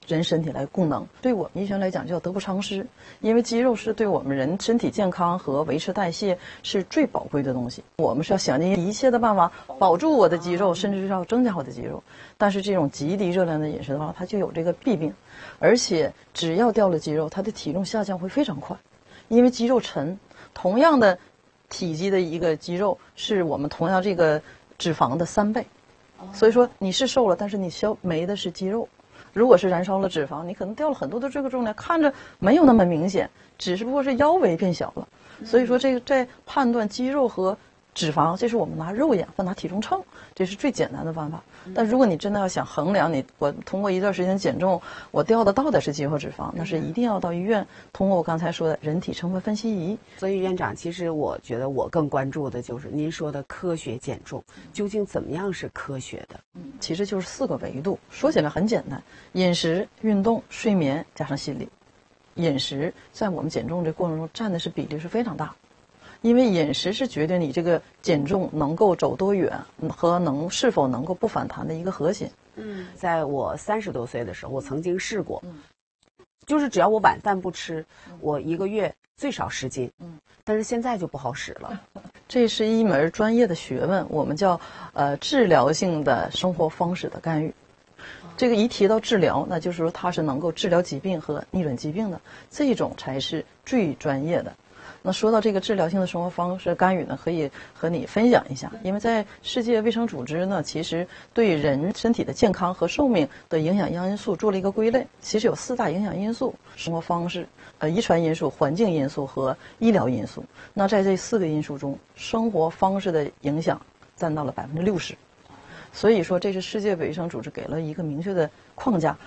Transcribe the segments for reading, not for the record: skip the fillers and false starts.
人身体来供能。对我们医学来讲叫得不偿失，因为肌肉是对我们人身体健康和维持代谢是最宝贵的东西。我们是要想尽一切的办法保住我的肌肉，甚至是要增加我的肌肉。但是这种极低热量的饮食的话，它就有这个弊病，而且只要掉了肌肉，它的体重下降会非常快，因为肌肉沉。同样的体积的一个肌肉是我们同样这个脂肪的3倍，所以说你是瘦了，但是你没的是肌肉。如果是燃烧了脂肪，你可能掉了很多的这个重量，看着没有那么明显，只不过是腰围变小了。所以说这个在判断肌肉和脂肪，这是我们拿肉眼或拿体重秤，这是最简单的办法。但如果你真的要想衡量我通过一段时间减重，我掉的到底是肌肉脂肪，那是一定要到医院通过我刚才说的人体成分分析仪。 所以院长，其实我觉得我更关注的就是您说的科学减重，究竟怎么样是科学的？ 其实就是4个维度，说起来很简单：饮食、运动、睡眠加上心理。饮食在我们减重这过程中占的是比例是非常大。因为饮食是决定你这个减重能够走多远和是否能够不反弹的一个核心。 在我30多岁的时候，我曾经试过，就是只要我晚饭不吃，我1个月最少10斤。但是现在就不好使了。 这是一门专业的学问，我们叫治疗性的生活方式的干预。这个一提到治疗，那就是说它是能够治疗疾病和逆转疾病的，这种才是最专业的。那说到这个治疗性的生活方式干预呢，可以和你分享一下。因为在世界卫生组织呢，其实对人身体的健康和寿命的影响因素做了一个归类，其实有4大影响因素：生活方式、遗传因素、环境因素和医疗因素。那在这4个因素中，生活方式的影响占到了60%。所以说，这是世界卫生组织给了一个明确的框架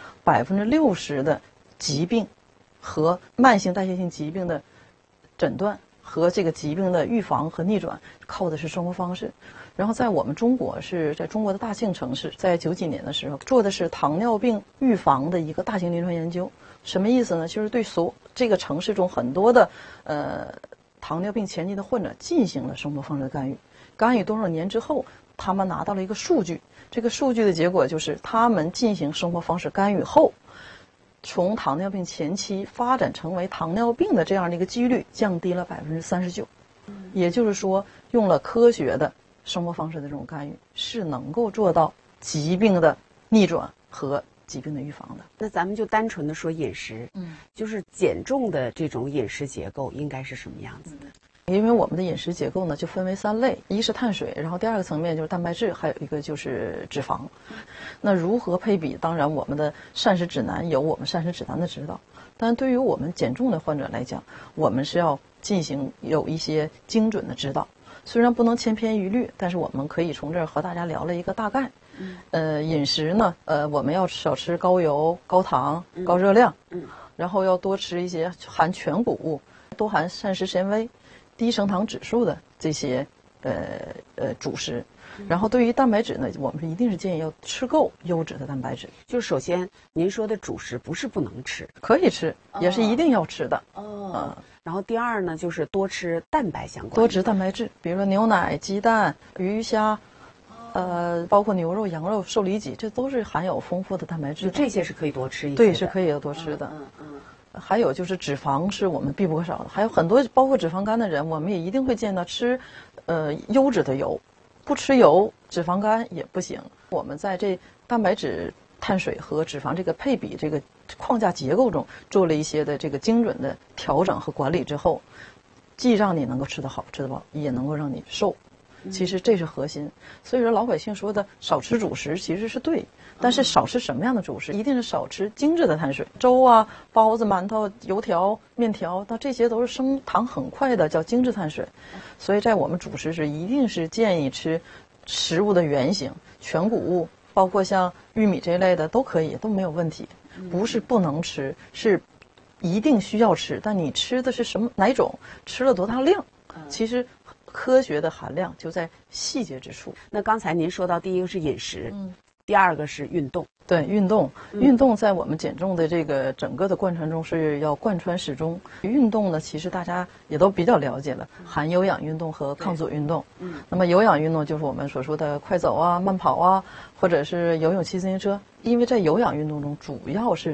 ，60%的疾病和慢性代谢性疾病的诊断和这个疾病的预防和逆转靠的是生活方式。然后在我们中国是在中国的大庆城市，在90几年的时候做的是糖尿病预防的一个大型临床研究。什么意思呢？就是对这个城市中很多的糖尿病前期的患者进行了生活方式的干预。干预多少年之后，他们拿到了一个数据，这个数据的结果就是他们进行生活方式干预后，从糖尿病前期发展成为糖尿病的这样的一个几率降低了39%。也就是说，用了科学的生活方式的这种干预，是能够做到疾病的逆转和疾病的预防的。 那咱们就单纯的说饮食，就是减重的这种饮食结构应该是什么样子的？ 因为我们的饮食结构呢就分为3类，一是碳水，然后第2个层面就是蛋白质，还有一个就是脂肪。那如何配比？当然我们的膳食指南有我们膳食指南的指导，但对于我们减重的患者来讲，我们是要进行有一些精准的指导。虽然不能千篇一律，但是我们可以从这儿和大家聊了一个大概。饮食呢，我们要少吃高油、高糖、高热量，然后要多吃一些含全谷物、多含膳食纤维、低升糖指数的这些主食。然后对于蛋白质呢，我们一定是建议要吃够优质的蛋白质。 就首先您说的主食不是不能吃， 可以吃，也是一定要吃的。 然后第2呢，就是多吃蛋白相关的， 多吃蛋白质，比如说牛奶、鸡蛋、鱼虾，包括牛肉、羊肉、瘦里脊，这都是含有丰富的蛋白质的。 这些是可以多吃一些的。 对，是可以多吃的。还有就是脂肪是我们必不可少的，还有很多包括脂肪肝的人，我们也一定会建议他吃优质的油，不吃油脂肪肝也不行。我们在这蛋白质、碳水和脂肪这个配比这个框架结构中做了一些的这个精准的调整和管理之后，既让你能够吃得好吃得饱，也能够让你瘦。其实这是核心。所以说老百姓说的少吃主食其实是对，但是少吃什么样的主食？一定是少吃精致的碳水，粥啊、包子、馒头、油条、面条，那这些都是升糖很快的，叫精致碳水。所以在我们主食时一定是建议吃食物的原型，全谷物，包括像玉米这一类的都可以，都没有问题。不是不能吃，是一定需要吃，但你吃的是哪种，吃了多大量，其实科学的含量就在细节之处。 那刚才您说到第1个是饮食，第2个是运动。 对，运动在我们减重的这个整个的贯穿中是要贯穿始终。运动呢，其实大家也都比较了解了，含有氧运动和抗阻运动。那么有氧运动就是我们所说的快走啊、慢跑啊，或者是游泳、骑自行车。因为在有氧运动中，主要是